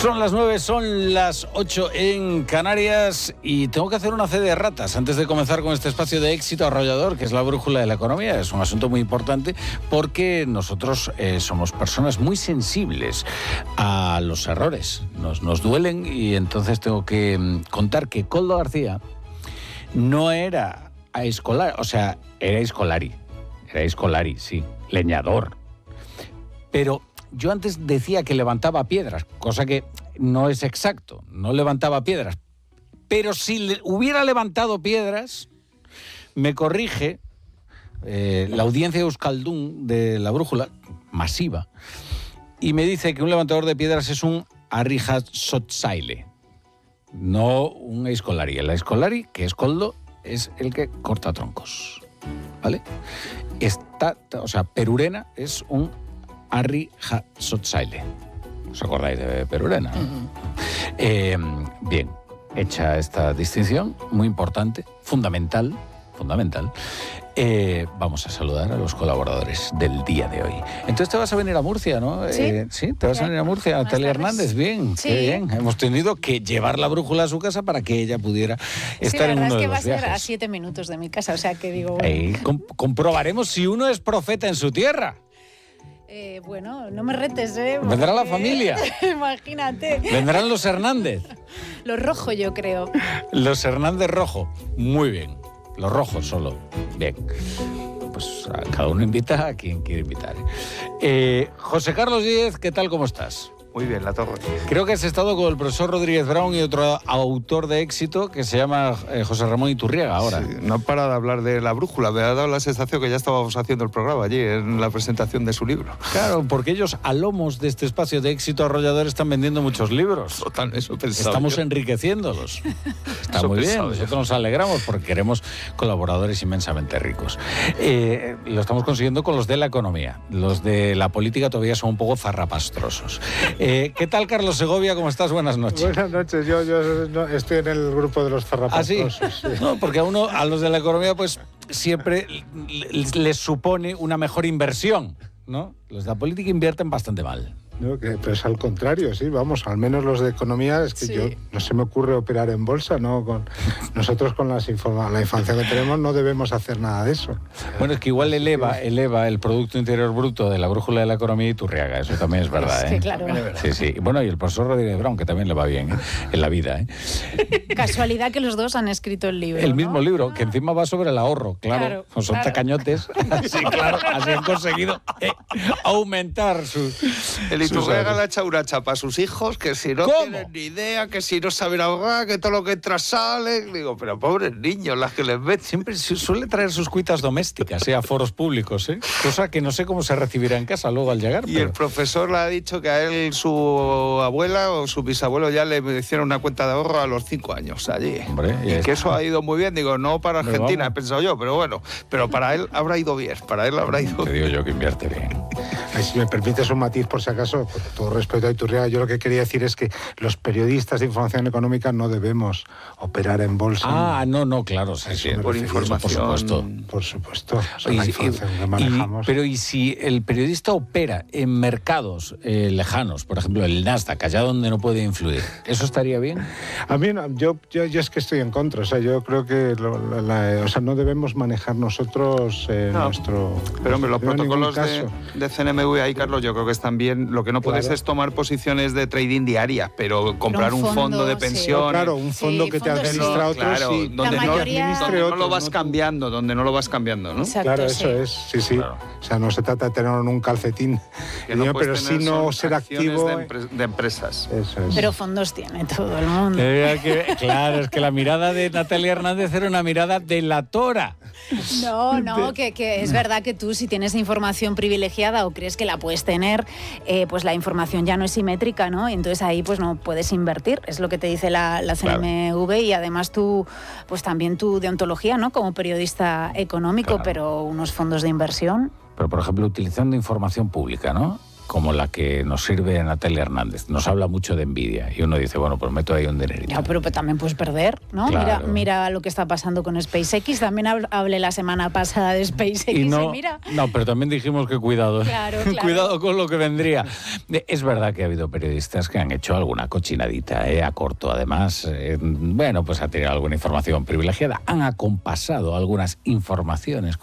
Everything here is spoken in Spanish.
Son las 9, son las 8 en Canarias y tengo que hacer una fe de ratas antes de comenzar con este espacio de éxito arrollador que es la brújula de la economía. Es un asunto muy importante porque nosotros somos personas muy sensibles a los errores. Nos duelen y entonces tengo que contar que Koldo García no era escolar, o sea, era escolari, sí, leñador. Pero yo antes decía que levantaba piedras, cosa que no es exacto, no levantaba piedras. Pero si hubiera levantado piedras, me corrige la audiencia de Euskaldun de la brújula, masiva, y me dice que un levantador de piedras es un arrijasotzaile, no un escolari. El escolari, que es Koldo, es el que corta troncos, ¿vale? Perurena es un arrijasotzaile. ¿Os acordáis de Perurena? Bien, hecha esta distinción, muy importante, fundamental, vamos a saludar a los colaboradores del día de hoy. Entonces te vas a venir a Murcia, ¿no? Sí, te vas a venir a Murcia, Natalia Hernández, bien, sí. Qué bien. Hemos tenido que llevar la brújula a su casa para que ella pudiera estar en uno de los viajes. Sí, la verdad es que va a ser a 7 minutos de mi casa, o sea que digo... Comprobaremos si uno es profeta en su tierra. Bueno, no me retes, ¿eh? ¿Vendrá la familia? Imagínate. ¿Vendrán los Hernández? Los Rojo, yo creo. Los Hernández Rojo, muy bien. Los rojos solo, bien. Pues cada uno invita a quien quiere invitar. José Carlos Díez, ¿qué tal? ¿Cómo estás? Muy bien, la torre. Creo que has estado con el profesor Rodríguez Brown y otro autor de éxito que se llama José Ramón Iturriaga ahora. Sí, no para de hablar de la brújula. Me ha dado la sensación que ya estábamos haciendo el programa allí en la presentación de su libro. Claro, porque ellos a lomos de este espacio de éxito arrollador están vendiendo muchos libros. Total, eso pensaba. Estamos yo. enriqueciéndolos. Está Eso muy bien. pensaba yo. Nosotros nos alegramos porque queremos colaboradores inmensamente ricos. Lo estamos consiguiendo con los de la economía. Los de la política todavía son un poco zarrapastrosos. ¿Qué tal, Carlos Segovia? ¿Cómo estás? Buenas noches. Buenas noches. Yo estoy en el grupo de los zarrapastrosos. ¿Ah, sí? Sí. No, porque a los de la economía, pues siempre les supone una mejor inversión, ¿no? Los de la política invierten bastante mal. No, pero es al contrario, sí, vamos, al menos los de economía, es que Sí. yo no se me ocurre operar en bolsa, ¿no? Nosotros con la información que tenemos no debemos hacer nada de eso. Bueno, es que igual eleva el Producto Interior Bruto de la brújula de la economía Iturriaga, eso también es verdad, Sí, claro. Sí, sí. Bueno, y el profesor Rodríguez Brown, que también le va bien en la vida, Casualidad que los dos han escrito el libro, El mismo ¿no? libro, que encima va sobre el ahorro, claro. Son claro. tacañotes. Sí, claro, así han conseguido aumentar su... El Iturriaga le ha echado una chapa a sus hijos que si no ¿Cómo? tienen ni idea, que si no saben ahorrar, que todo lo que entra sale. Digo, pero pobres niños, las que les ven. Siempre suele traer sus cuitas domésticas, a foros públicos, cosa que no sé cómo se recibirá en casa luego al llegar. Y pero... el profesor le ha dicho que a él su abuela o su bisabuelo ya le hicieron una cuenta de ahorro a los 5 años allí. Hombre, y que eso ha ido muy bien. Digo, no para Pero Argentina, vamos. he pensado yo, pero bueno. Pero para él habrá ido bien. Para él habrá ido Te bien. digo yo que invierte bien. Si me permites un matiz, por si acaso, con todo respeto a Iturriaga, yo lo que quería decir es que los periodistas de información económica no debemos operar en bolsa. No, claro, sí, sí, por eso, información. por supuesto. Por supuesto, es la información que manejamos. Pero ¿y si el periodista opera en mercados lejanos, por ejemplo el Nasdaq, allá donde no puede influir, ¿eso estaría bien? A mí, yo es que estoy en contra. O sea, yo creo que no debemos manejar nosotros nuestro... Pero hombre, los yo en ningún protocolos caso. de CNMV ahí, Carlos, yo creo que están bien. Lo que no puedes Claro. es tomar posiciones de trading diaria, pero comprar un un fondo de fondo, sí. pensión. Claro, un fondo Sí, que te fondos sí. administra otro, Claro, sí. donde La no, mayoría- donde no lo otro, vas ¿no? cambiando, donde no lo vas cambiando, ¿no? Exacto, Claro, sí. eso es, sí. Claro. O sea, no se trata de tenerlo en un calcetín, Que no pero puedes sí tener no son ser acciones activo. de empresas. Eso es. Pero fondos tiene todo el mundo. Claro, es que la mirada de Natalia Hernández era una mirada delatora. No, que es verdad que tú si tienes información privilegiada o crees que la puedes tener, pues la información ya no es simétrica, ¿no? Y entonces ahí pues no puedes invertir, es lo que te dice la CNMV y además tú, pues también tu deontología, ¿no? Como periodista económico, Claro. pero unos fondos de inversión... Pero, por ejemplo, utilizando información pública, ¿no? como la que nos sirve Natalia Hernández. Nos habla mucho de envidia y uno dice, bueno, pues meto ahí un dinerito. Ya, pero también puedes perder, ¿no? Claro. Mira lo que está pasando con SpaceX. También hablé la semana pasada de SpaceX y mira. No, pero también dijimos que cuidado. Claro. Cuidado con lo que vendría. Es verdad que ha habido periodistas que han hecho alguna cochinadita, a corto, además. Bueno, pues ha tenido alguna información privilegiada. Han acompasado algunas informaciones